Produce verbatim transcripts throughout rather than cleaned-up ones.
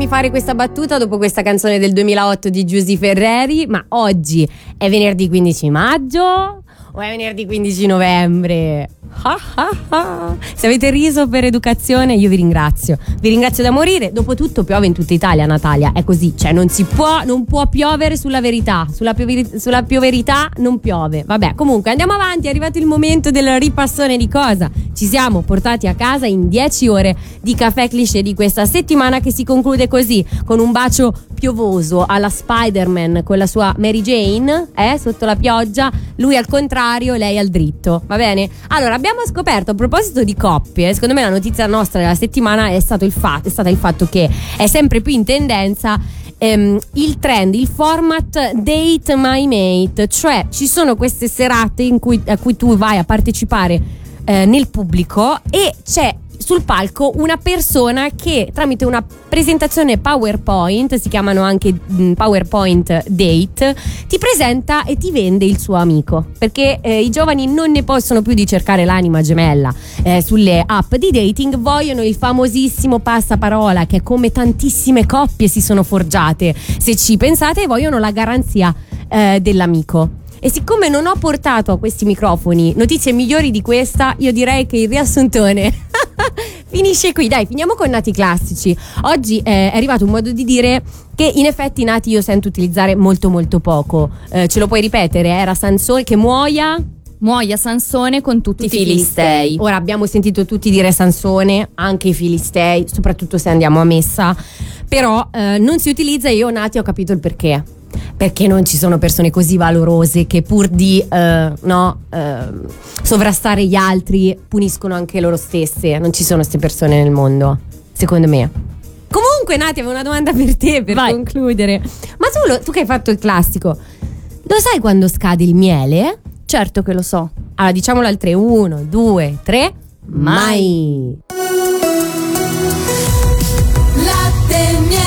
fare questa battuta dopo questa canzone del duemilaotto di Giusy Ferreri, ma oggi è venerdì quindici maggio o è venerdì quindici novembre? Ah ah ah. Se avete riso per educazione io vi ringrazio, vi ringrazio da morire. Dopotutto piove in tutta Italia, Natalia, è così, cioè non si può, non può piovere sulla verità, sulla, pioveri, sulla pioverità non piove. Vabbè, comunque andiamo avanti, è arrivato il momento del ripassone di cosa ci siamo portati a casa in dieci ore di caffè cliché di questa settimana, che si conclude così, con un bacio piovoso alla Spider-Man con la sua Mary Jane, eh, sotto la pioggia, lui al contrario, lei al dritto, va bene? Allora, abbiamo scoperto, a proposito di coppie, secondo me la notizia nostra della settimana è stato il fatto, è stata il fatto che è sempre più in tendenza ehm, il trend, il format Date My Mate, cioè ci sono queste serate in cui, a cui tu vai a partecipare eh, nel pubblico e c'è sul palco una persona che tramite una presentazione PowerPoint, si chiamano anche PowerPoint Date, ti presenta e ti vende il suo amico, perché eh, i giovani non ne possono più di cercare l'anima gemella eh, sulle app di dating, vogliono il famosissimo passaparola che come tantissime coppie si sono forgiate, se ci pensate, vogliono la garanzia eh, dell'amico. E siccome non ho portato a questi microfoni notizie migliori di questa, io direi che il riassuntone finisce qui. Dai, finiamo con nati classici. Oggi eh, è arrivato un modo di dire che in effetti nati io sento utilizzare molto molto poco. Eh, ce lo puoi ripetere? Era Sansone che muoia? Muoia Sansone con tutti i filistei. Ora abbiamo sentito tutti dire Sansone, anche i filistei, soprattutto se andiamo a messa. Però eh, non si utilizza, e io nati ho capito il perché. Perché non ci sono persone così valorose che pur di uh, no, uh, sovrastare gli altri puniscono anche loro stesse. Non ci sono queste persone nel mondo, secondo me. Comunque Nati, avevo una domanda per te per Vai. concludere. Ma tu, lo, tu che hai fatto il classico, lo sai quando scade il miele? Certo che lo so. Allora diciamolo al tre, uno, due, tre. Mai. Latte miele.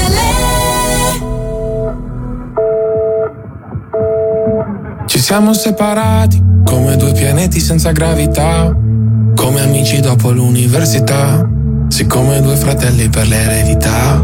Ci siamo separati come due pianeti senza gravità, come amici dopo l'università, siccome due fratelli per l'eredità.